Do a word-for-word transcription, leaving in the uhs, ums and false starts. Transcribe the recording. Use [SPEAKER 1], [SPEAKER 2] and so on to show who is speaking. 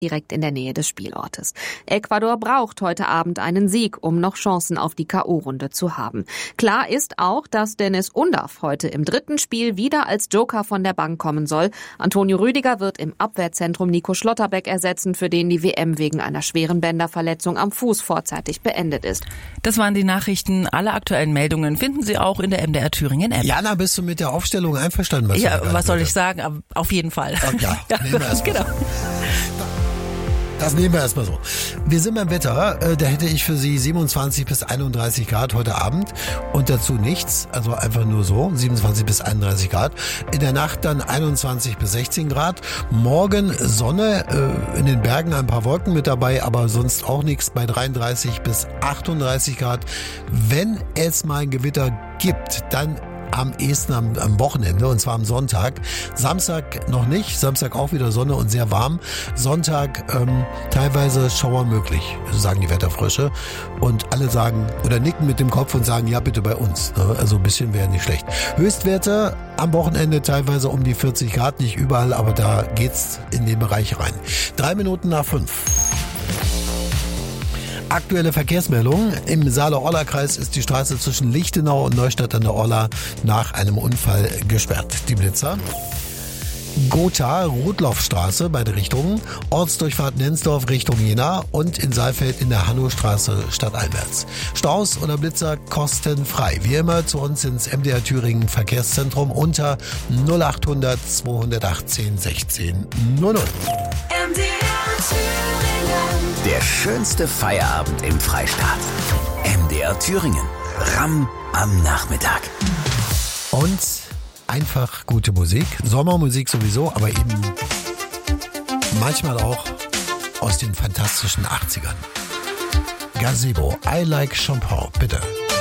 [SPEAKER 1] direkt in der Nähe des Spielortes. Ecuador braucht heute Abend einen Sieg, um noch Chancen auf die K O-Runde zu haben. Klar ist auch, dass Deniz Undav heute im dritten Spiel wieder als Joker von der Bank kommen soll. Antonio Rüdiger wird im Abwehrzentrum Nico Schlotterbeck ersetzen, für den die W M wegen einer schweren Bänderverletzung am Fuß vorzeitig beendet ist.
[SPEAKER 2] Das waren die Nachrichten. Alle aktuellen Meldungen finden Sie auch in der M D R Thüringen App.
[SPEAKER 3] Jana, bist du mit der Aufstellung einverstanden? Was
[SPEAKER 2] ja, was soll ich sagen? Auf jeden Fall.
[SPEAKER 3] Oh, ja, nehmen wir erst mal
[SPEAKER 2] genau.
[SPEAKER 3] so. Das nehmen wir erstmal so. Wir sind beim Wetter. Da hätte ich für Sie siebenundzwanzig bis einunddreißig Grad heute Abend und dazu nichts. Also einfach nur so, siebenundzwanzig bis einunddreißig Grad. In der Nacht dann einundzwanzig bis sechzehn Grad. Morgen Sonne, in den Bergen ein paar Wolken mit dabei, aber sonst auch nichts bei dreiunddreißig bis achtunddreißig Grad. Wenn es mal ein Gewitter gibt, dann am ehesten am, am Wochenende, und zwar am Sonntag. Samstag noch nicht, Samstag auch wieder Sonne und sehr warm. Sonntag ähm, teilweise Schauer möglich, sagen die Wetterfrösche. Und alle sagen oder nicken mit dem Kopf und sagen, ja bitte bei uns. Also ein bisschen wäre nicht schlecht. Höchstwerte am Wochenende teilweise um die vierzig Grad, nicht überall, aber da geht's in den Bereich rein. Drei Minuten nach fünf. Aktuelle Verkehrsmeldung. Im Saale-Orla-Kreis ist die Straße zwischen Lichtenau und Neustadt an der Orla nach einem Unfall gesperrt. Die Blitzer. Gotha, Rotlaufstraße, beide Richtungen. Ortsdurchfahrt Nensdorf Richtung Jena und in Saalfeld in der Hannowstraße stadteinwärts. Staus oder Blitzer kostenfrei. Wie immer zu uns ins M D R Thüringen Verkehrszentrum unter null achthundert zweihundertachtzehn sechzehn null null.
[SPEAKER 4] M D R Thüringen.
[SPEAKER 5] Der schönste Feierabend im Freistaat. M D R Thüringen. Ramm am Nachmittag.
[SPEAKER 3] Und einfach gute Musik. Sommermusik sowieso, aber eben manchmal auch aus den fantastischen achtzigern. Gazebo, I Like Champagne, bitte.